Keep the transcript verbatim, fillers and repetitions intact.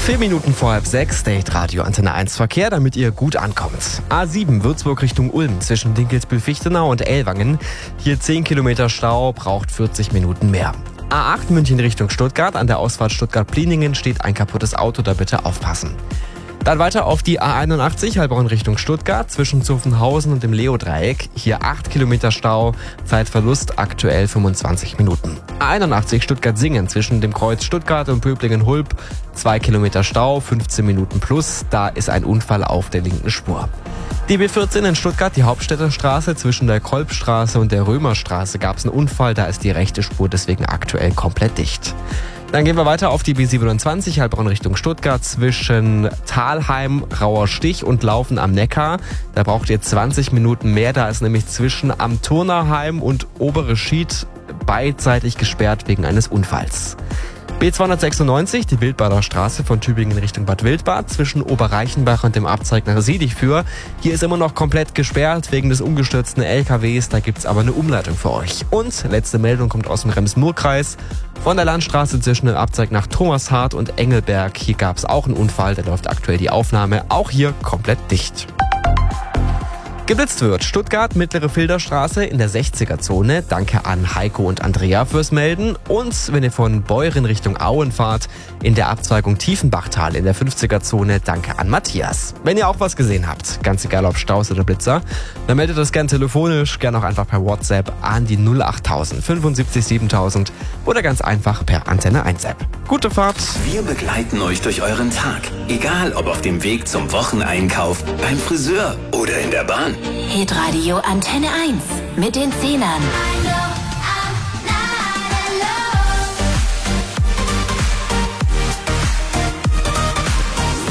Vier Minuten vor halb sechs, Date Radio Antenne eins Verkehr, damit ihr gut ankommt. A sieben Würzburg Richtung Ulm zwischen Dinkelsbühl-Fichtenau und Ellwangen. Hier zehn Kilometer Stau, braucht vierzig Minuten mehr. A acht München Richtung Stuttgart, an der Ausfahrt Stuttgart-Pliningen steht ein kaputtes Auto, da bitte aufpassen. Dann weiter auf die A einundachtzig, Heilbronn Richtung Stuttgart, zwischen Zuffenhausen und dem Leo-Dreieck. Hier acht Kilometer Stau, Zeitverlust aktuell fünfundzwanzig Minuten. A einundachtzig Stuttgart-Singen, zwischen dem Kreuz Stuttgart und Böblingen-Hulb, zwei Kilometer Stau, fünfzehn Minuten plus, da ist ein Unfall auf der linken Spur. Die B vierzehn in Stuttgart, die Hauptstädterstraße, zwischen der Kolbstraße und der Römerstraße gab es einen Unfall, da ist die rechte Spur deswegen aktuell komplett dicht. Dann gehen wir weiter auf die B siebenundzwanzig, Heilbronn Richtung Stuttgart, zwischen Thalheim, Rauerstich und Laufen am Neckar. Da braucht ihr zwanzig Minuten mehr, da ist nämlich zwischen Am Turnerheim und Obere Schied beidseitig gesperrt wegen eines Unfalls. B zweihundertsechsundneunzig, die Wildbader Straße von Tübingen Richtung Bad Wildbad, zwischen Oberreichenbach und dem Abzweig nach Siedichführ. Hier ist immer noch komplett gesperrt wegen des umgestürzten L K Ws, da gibt's aber eine Umleitung für euch. Und letzte Meldung kommt aus dem Rems-Murr-Kreis. Von der Landstraße zwischen dem Abzweig nach Thomashardt und Engelberg, hier gab's auch einen Unfall, da läuft aktuell die Aufnahme, auch hier komplett dicht. Geblitzt wird Stuttgart, Mittlere Filderstraße in der sechziger-Zone. Danke an Heiko und Andrea fürs Melden. Und wenn ihr von Beuren Richtung Auen fahrt, in der Abzweigung Tiefenbachtal in der fünfziger-Zone. Danke an Matthias. Wenn ihr auch was gesehen habt, ganz egal ob Staus oder Blitzer, dann meldet das gerne telefonisch, gerne auch einfach per WhatsApp an die null achttausend fünfundsiebzig siebentausend oder ganz einfach per Antenne eins App. Gute Fahrt! Wir begleiten euch durch euren Tag. Egal ob auf dem Weg zum Wocheneinkauf, beim Friseur oder in der Bahn. Hitradio Antenne eins mit den Zehnern.